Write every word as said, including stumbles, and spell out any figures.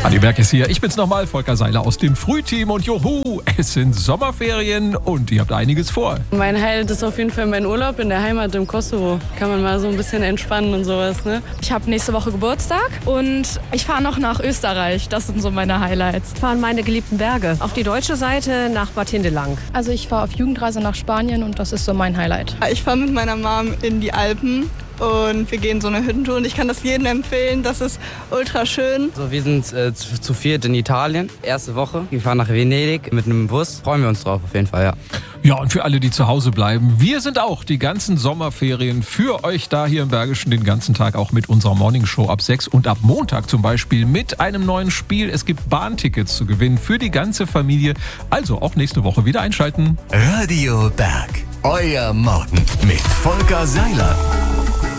Adi Berg ist hier. Ich bin's nochmal, Volker Seiler aus dem Frühteam. Und juhu, es sind Sommerferien und ihr habt einiges vor. Mein Highlight ist auf jeden Fall mein Urlaub in der Heimat im Kosovo. Kann man mal so ein bisschen entspannen und sowas, ne? Ich habe nächste Woche Geburtstag und ich fahre noch nach Österreich. Das sind so meine Highlights. Ich fahre in meine geliebten Berge. Auf die deutsche Seite nach Bad Hindelang. Also ich fahre auf Jugendreise nach Spanien und das ist so mein Highlight. Ich fahre mit meiner Mom in die Alpen. Und wir gehen so eine Hüttentour und ich kann das jedem empfehlen, das ist ultra schön. Also wir sind äh, zu, zu viert in Italien, erste Woche. Wir fahren nach Venedig mit einem Bus, freuen wir uns drauf auf jeden Fall, ja. Ja, und für alle, die zu Hause bleiben, wir sind auch die ganzen Sommerferien für euch da hier im Bergischen den ganzen Tag auch mit unserer Morningshow ab sechs und ab Montag zum Beispiel mit einem neuen Spiel. Es gibt Bahntickets zu gewinnen für die ganze Familie, also auch nächste Woche wieder einschalten. Radio Berg, euer Morgen mit Volker Seiler.